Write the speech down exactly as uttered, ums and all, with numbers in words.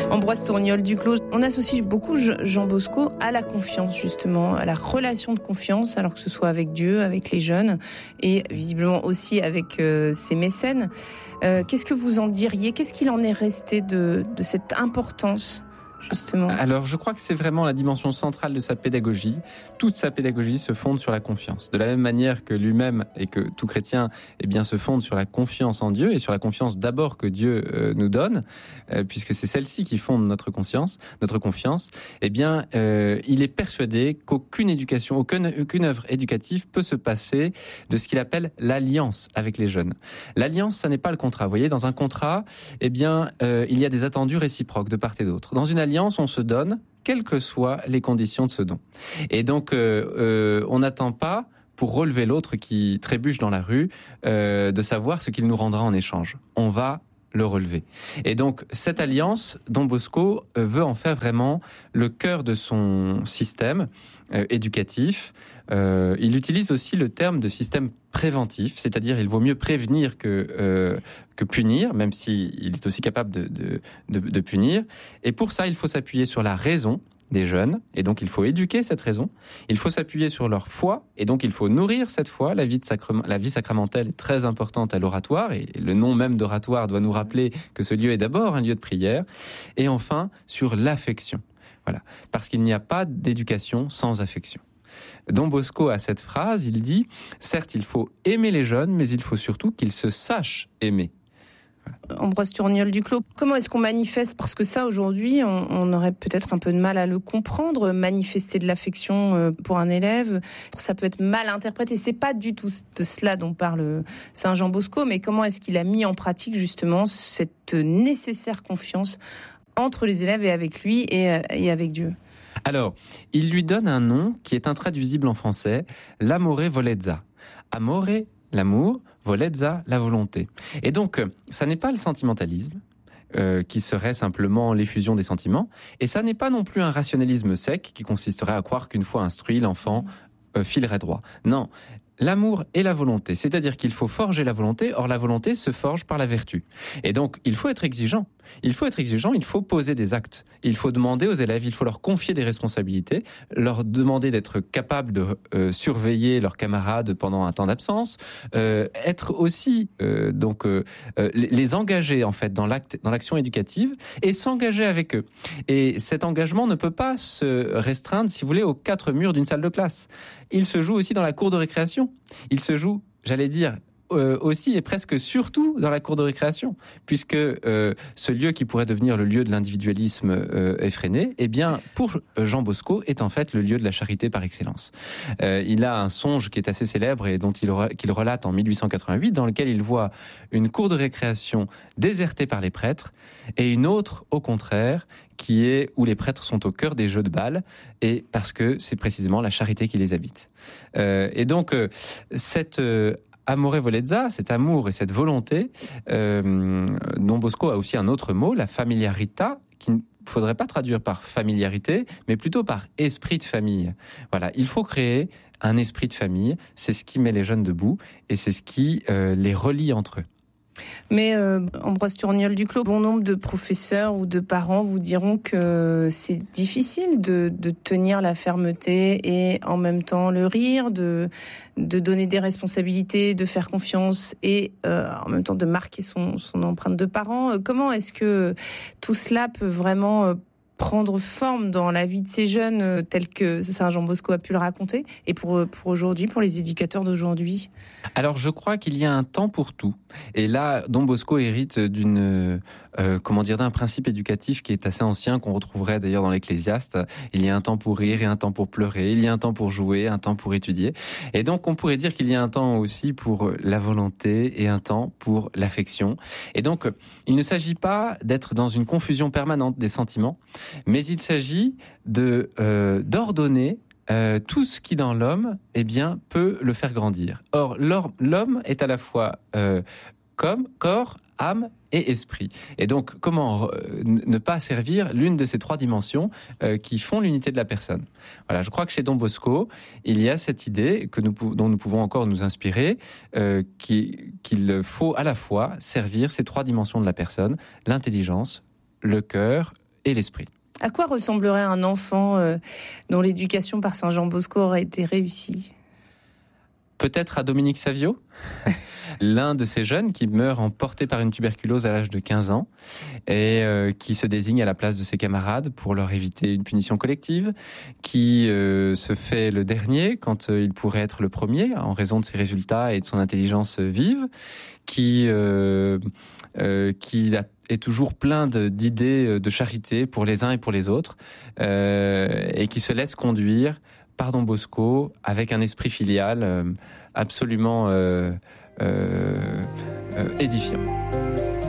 Ambroise Tourniol-Duclos, on associe beaucoup Jean Bosco à la confiance, justement, à la relation de confiance, alors que ce soit avec Dieu, avec les jeunes, et visiblement aussi avec euh, ses mécènes. Euh, qu'est-ce que vous en diriez ? Qu'est-ce qu'il en est resté de, de cette importance ? Justement. Alors, je crois que c'est vraiment la dimension centrale de sa pédagogie. Toute sa pédagogie se fonde sur la confiance. De la même manière que lui-même et que tout chrétien, eh bien, se fonde sur la confiance en Dieu et sur la confiance d'abord que Dieu euh, nous donne, euh, puisque c'est celle-ci qui fonde notre conscience, notre confiance. Eh bien, euh, il est persuadé qu'aucune éducation, aucune, aucune œuvre éducative peut se passer de ce qu'il appelle l'alliance avec les jeunes. L'alliance, ça n'est pas le contrat. Vous voyez, dans un contrat, eh bien, euh, il y a des attendus réciproques de part et d'autre. Dans une alliance, on se donne, quelles que soient les conditions de ce don. Et donc, euh, euh, on n'attend pas, pour relever l'autre qui trébuche dans la rue, euh, de savoir ce qu'il nous rendra en échange. On va le relever. Et donc, cette alliance, Don Bosco veut en faire vraiment le cœur de son système euh, éducatif. Euh, il utilise aussi le terme de système préventif, c'est-à-dire il vaut mieux prévenir que euh, que punir, même si il est aussi capable de, de de de punir. Et pour ça, il faut s'appuyer sur la raison des jeunes, et donc il faut éduquer cette raison. Il faut s'appuyer sur leur foi, et donc il faut nourrir cette foi. La vie de sacrement, la vie sacramentelle est très importante à l'oratoire, et le nom même d'oratoire doit nous rappeler que ce lieu est d'abord un lieu de prière. Et enfin, sur l'affection. Voilà, parce qu'il n'y a pas d'éducation sans affection. Don Bosco a cette phrase, il dit « Certes, il faut aimer les jeunes, mais il faut surtout qu'ils se sachent aimer. » Ambroise Tourniol-Duclos, comment est-ce qu'on manifeste ? Parce que ça, aujourd'hui, on, on aurait peut-être un peu de mal à le comprendre. Manifester de l'affection pour un élève, ça peut être mal interprété. C'est pas du tout de cela dont parle Saint Jean Bosco, mais comment est-ce qu'il a mis en pratique justement cette nécessaire confiance entre les élèves et avec lui et, et avec Dieu ? Alors, il lui donne un nom qui est intraduisible en français, l'amore volezza. Amore, l'amour, volezza, la volonté. Et donc, ça n'est pas le sentimentalisme, euh, qui serait simplement l'effusion des sentiments, et ça n'est pas non plus un rationalisme sec qui consisterait à croire qu'une fois instruit, l'enfant euh, filerait droit. Non. L'amour et la volonté, c'est-à-dire qu'il faut forger la volonté, or la volonté se forge par la vertu. Et donc, il faut être exigeant. Il faut être exigeant, il faut poser des actes. Il faut demander aux élèves, il faut leur confier des responsabilités, leur demander d'être capables de euh, surveiller leurs camarades pendant un temps d'absence, euh, être aussi euh, donc euh, les engager en fait dans l'acte, dans l'action éducative et s'engager avec eux. Et cet engagement ne peut pas se restreindre, si vous voulez, aux quatre murs d'une salle de classe. Il se joue aussi dans la cour de récréation. Il se joue, j'allais dire, Euh, aussi et presque surtout dans la cour de récréation, puisque euh, ce lieu qui pourrait devenir le lieu de l'individualisme euh, effréné, eh bien, pour Jean Bosco, est en fait le lieu de la charité par excellence. Euh, il a un songe qui est assez célèbre et dont il qu'il relate en mille huit cent quatre-vingt-huit, dans lequel il voit une cour de récréation désertée par les prêtres et une autre, au contraire, qui est où les prêtres sont au cœur des jeux de bal, et parce que c'est précisément la charité qui les habite. Euh, et donc, euh, cette euh, Amore volezza, cet amour et cette volonté, euh, Don Bosco a aussi un autre mot, la familiarita, qui ne faudrait pas traduire par familiarité, mais plutôt par esprit de famille. Voilà, il faut créer un esprit de famille, c'est ce qui met les jeunes debout et c'est ce qui euh, les relie entre eux. Mais euh, Ambroise Tourniol-Duclos, bon nombre de professeurs ou de parents vous diront que c'est difficile de, de tenir la fermeté et en même temps le rire, de, de donner des responsabilités, de faire confiance et euh, en même temps de marquer son, son empreinte de parent. Comment est-ce que tout cela peut vraiment euh, prendre forme dans la vie de ces jeunes euh, tels que Saint Jean Bosco a pu le raconter et pour, pour aujourd'hui, pour les éducateurs d'aujourd'hui ? Alors je crois qu'il y a un temps pour tout. Et là, Don Bosco hérite d'une, euh, comment dire, d'un principe éducatif qui est assez ancien, qu'on retrouverait d'ailleurs dans l'Ecclésiaste. Il y a un temps pour rire et un temps pour pleurer. Il y a un temps pour jouer, un temps pour étudier. Et donc on pourrait dire qu'il y a un temps aussi pour la volonté et un temps pour l'affection. Et donc il ne s'agit pas d'être dans une confusion permanente des sentiments, mais il s'agit de euh, d'ordonner Euh, tout ce qui dans l'homme, eh bien, peut le faire grandir. Or, l'homme est à la fois euh, comme corps, âme et esprit. Et donc, comment euh, ne pas servir l'une de ces trois dimensions euh, qui font l'unité de la personne. Voilà, je crois que chez Don Bosco, il y a cette idée que nous, dont nous pouvons encore nous inspirer, euh, qui, qu'il faut à la fois servir ces trois dimensions de la personne, l'intelligence, le cœur et l'esprit. À quoi ressemblerait un enfant euh, dont l'éducation par Saint Jean Bosco aurait été réussie ? Peut-être à Dominique Savio, l'un de ces jeunes qui meurt emporté par une tuberculose à l'âge de quinze ans et euh, qui se désigne à la place de ses camarades pour leur éviter une punition collective, qui euh, se fait le dernier quand euh, il pourrait être le premier en raison de ses résultats et de son intelligence vive, qui, euh, euh, qui a est toujours plein de, d'idées de charité pour les uns et pour les autres, euh, et qui se laisse conduire par Don Bosco avec un esprit filial euh, absolument euh, euh, euh, édifiant.